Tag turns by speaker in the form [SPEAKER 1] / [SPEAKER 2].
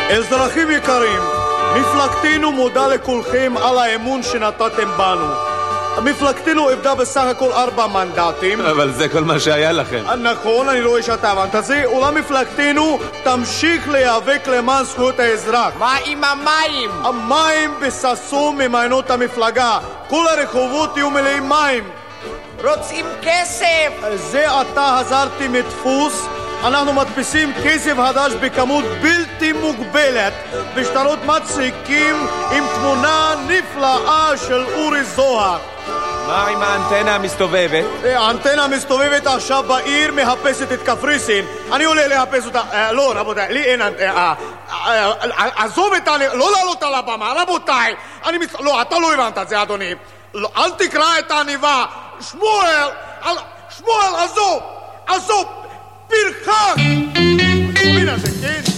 [SPEAKER 1] אזרחים יקרים, מפלגתנו מודה לכולכם על האמון שנתתם בנו. מפלגתנו עבדה בסך הכל 4 מנדטים.
[SPEAKER 2] אבל זה כל מה שהיה לכם.
[SPEAKER 1] נכון, אני רואה שאתה הבנת את זה. אולם מפלגתנו תמשיך להיאבק למען זכויות האזרח.
[SPEAKER 3] מה עם המים?
[SPEAKER 1] המים בששון ממיינות המפלגה. כל הרחובות יהיו מלאים מים.
[SPEAKER 3] רוצים כסף.
[SPEAKER 1] זה עתה חזרתי מדפוס. אנחנו מדפיסים כסף חדש בכמות בלתי מוגבלת בשטרות מצחיקים עם תמונה נפלאה של אורי זוהר.
[SPEAKER 2] מה עם האנטנה המסתובבת?
[SPEAKER 1] האנטנה המסתובבת עכשיו בעיר מחפשת את קפריסין. אני עולה לחפש אותה. לא, רבותיי, לי אין אנטנה. עזוב את לא לעלות על הבמה, רבותיי. לא, אתה לא הבנת את זה, אדוני. אל תקרא את העניבה. שמואל, עזוב, פרחק. אתה מבין את זה, כן?